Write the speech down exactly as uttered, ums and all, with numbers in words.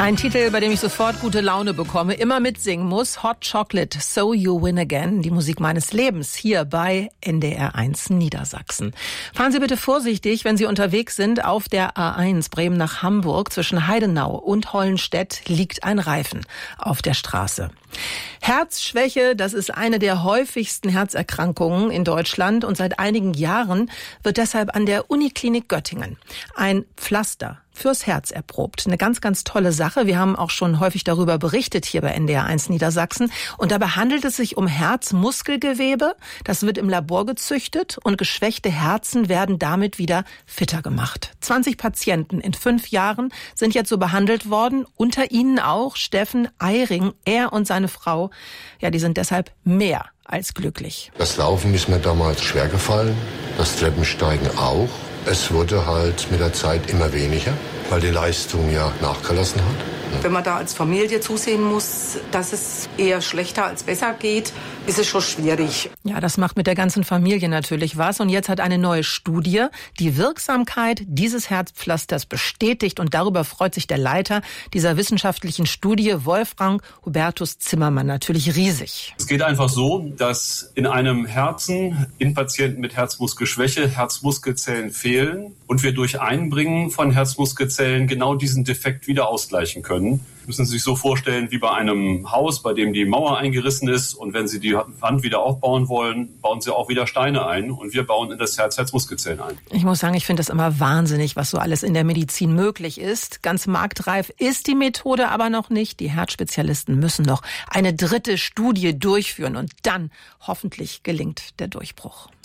Ein Titel, bei dem ich sofort gute Laune bekomme, immer mitsingen muss. Hot Chocolate, So You Win Again. Die Musik meines Lebens hier bei N D R eins Niedersachsen. Fahren Sie bitte vorsichtig, wenn Sie unterwegs sind. Auf der A eins Bremen nach Hamburg zwischen Heidenau und Hollenstedt liegt ein Reifen auf der Straße. Herzschwäche, das ist eine der häufigsten Herzerkrankungen in Deutschland und seit einigen Jahren wird deshalb an der Uniklinik Göttingen ein Pflaster fürs Herz erprobt. Eine ganz, ganz tolle Sache. Wir haben auch schon häufig darüber berichtet hier bei N D R eins Niedersachsen. Und dabei handelt es sich um Herzmuskelgewebe. Das wird im Labor gezüchtet und geschwächte Herzen werden damit wieder fitter gemacht. zwanzig Patienten in fünf Jahren sind jetzt so behandelt worden. Unter ihnen auch Steffen Eiring. Er und seine Frau, ja, die sind deshalb mehr als glücklich. Das Laufen ist mir damals schwer gefallen. Das Treppensteigen auch. Es wurde halt mit der Zeit immer weniger, weil die Leistung ja nachgelassen hat. Wenn man da als Familie zusehen muss, dass es eher schlechter als besser geht, ist es schon schwierig. Ja, das macht mit der ganzen Familie natürlich was. Und jetzt hat eine neue Studie die Wirksamkeit dieses Herzpflasters bestätigt. Und darüber freut sich der Leiter dieser wissenschaftlichen Studie, Wolfgang Hubertus Zimmermann, natürlich riesig. Es geht einfach so, dass in einem Herzen, in Patienten mit Herzmuskelschwäche, Herzmuskelzellen fehlen und wir durch Einbringen von Herzmuskelzellen genau diesen Defekt wieder ausgleichen können. Müssen Sie sich so vorstellen wie bei einem Haus, bei dem die Mauer eingerissen ist und wenn Sie die Wand wieder aufbauen wollen, bauen Sie auch wieder Steine ein und wir bauen in das Herz Herzmuskelzellen ein. Ich muss sagen, ich finde das immer wahnsinnig, was so alles in der Medizin möglich ist. Ganz marktreif ist die Methode aber noch nicht. Die Herzspezialisten müssen noch eine dritte Studie durchführen und dann hoffentlich gelingt der Durchbruch.